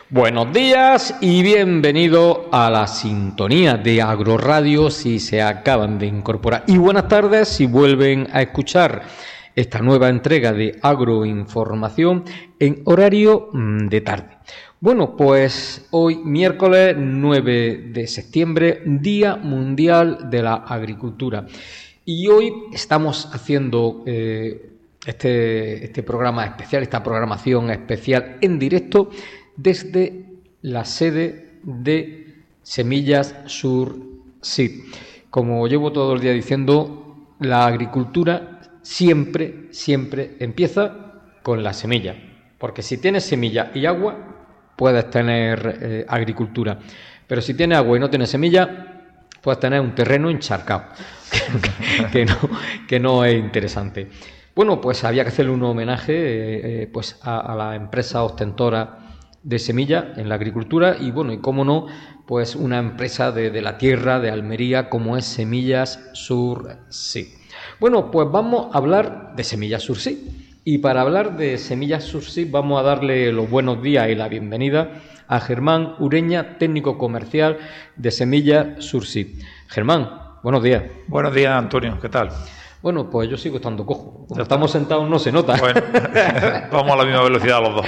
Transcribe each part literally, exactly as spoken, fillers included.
Buenos días y bienvenido a la sintonía de Agroradio si se acaban de incorporar. Y buenas tardes si vuelven a escuchar esta nueva entrega de Agroinformación en horario de tarde. Bueno, pues hoy miércoles nueve de septiembre, Día Mundial de la Agricultura. Y hoy estamos haciendo eh, este, este programa especial, esta programación especial en directo desde la sede de Semillas Surseed. Como llevo todo el día diciendo, la agricultura siempre, siempre empieza con la semilla. Porque si tienes semilla y agua, puedes tener eh, agricultura. Pero si tienes agua y no tienes semilla, puedes tener un terreno encharcado, que, que, no, que no es interesante. Bueno, pues había que hacerle un homenaje eh, eh, pues a, a la empresa ostentora de semilla en la agricultura y bueno, y cómo no, pues una empresa de, de la tierra de Almería como es Semillas Surseed. Bueno, pues vamos a hablar de Semillas Surseed y para hablar de Semillas Surseed vamos a darle los buenos días y la bienvenida a Germán Ureña, técnico comercial de Semillas Surseed. Germán, buenos días. Buenos días, Antonio, ¿qué tal? Bueno, pues yo sigo estando cojo. Como estamos sentados no se nota. Bueno, vamos a la misma velocidad los dos.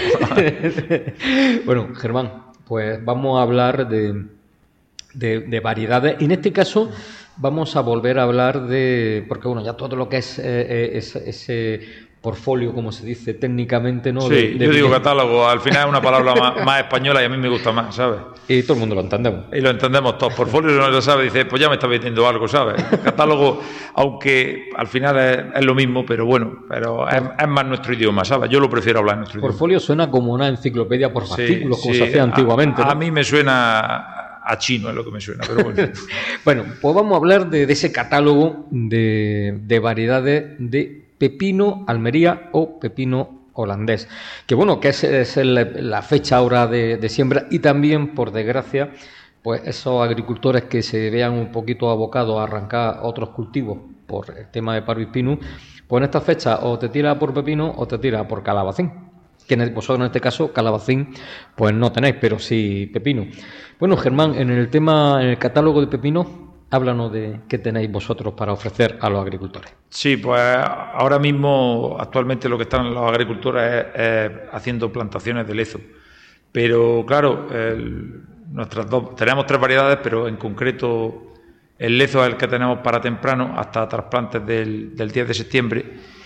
Bueno, Germán, pues vamos a hablar de, de, de variedades. Y en este caso vamos a volver a hablar de... Porque bueno, ya todo lo que es eh, ese, ese portfolio, como se dice técnicamente, ¿no? Sí, de, de yo digo catálogo. Al final es una palabra más, más española y a mí me gusta más, ¿sabes? Y todo el mundo lo entendemos. Y lo entendemos todos. Portfolio no lo sabe, dice, pues ya me está vendiendo algo, ¿sabes? Catálogo, aunque al final es, es lo mismo, pero bueno, pero es, es más nuestro idioma, ¿sabes? Yo lo prefiero hablar en nuestro Portfolio idioma. suena como una enciclopedia por fascículos, Sí, como sí, se hacía antiguamente, a, ¿no? a mí me suena a chino, es lo que me suena, pero bueno. Bueno, pues vamos a hablar de, de ese catálogo de, de variedades de pepino Almería o pepino holandés, que bueno, que es, es el, la fecha ahora de, de siembra y también, por desgracia, pues esos agricultores que se vean un poquito abocados a arrancar otros cultivos por el tema de Parvis Pinus, pues en esta fecha o te tira por pepino o te tira por calabacín, que vosotros en este caso calabacín pues no tenéis, pero sí pepino. Bueno, Germán, en el tema, en el catálogo de pepino, háblanos de qué tenéis vosotros para ofrecer a los agricultores. Sí, pues ahora mismo, actualmente lo que están los agricultores es, es haciendo plantaciones de lezo. Pero claro, el, nuestras dos, tenemos tres variedades, pero en concreto el lezo es el que tenemos para temprano, hasta trasplantes del, del diez de septiembre.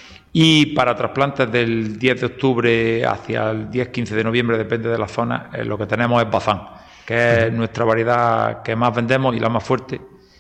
Y para trasplantes del diez de octubre hacia el diez quince de noviembre, depende de la zona, eh, lo que tenemos es Bazán, que es nuestra variedad que más vendemos y la más fuerte.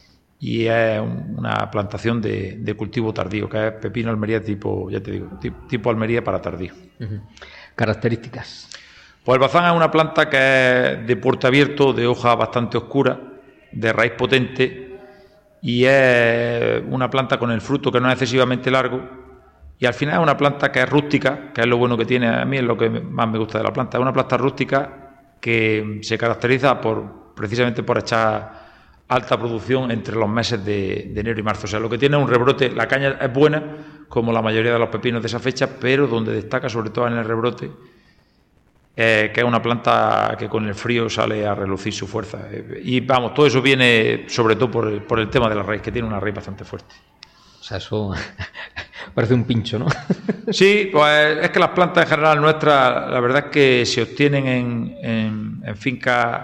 Y es una plantación de, de cultivo tardío, que es pepino Almería tipo, ya te digo, tipo, tipo Almería para tardío. Uh-huh. Características. Pues el bazán es una planta que es de porte abierto, de hoja bastante oscura, de raíz potente, y es una planta con el fruto que no es excesivamente largo, y al final es una planta que es rústica, que es lo bueno que tiene, a mí es lo que más me gusta de la planta, es una planta rústica que se caracteriza por precisamente por echar alta producción entre los meses de, de enero y marzo. O sea, lo que tiene es un rebrote, la caña es buena, como la mayoría de los pepinos de esa fecha, pero donde destaca sobre todo en el rebrote, eh, que es una planta que con el frío sale a relucir su fuerza. Y vamos, todo eso viene sobre todo por el, por el tema de la raíz, que tiene una raíz bastante fuerte. O sea, eso parece un pincho, ¿no? Sí, pues es que las plantas en general nuestras, la verdad es que se obtienen en, en, en fincas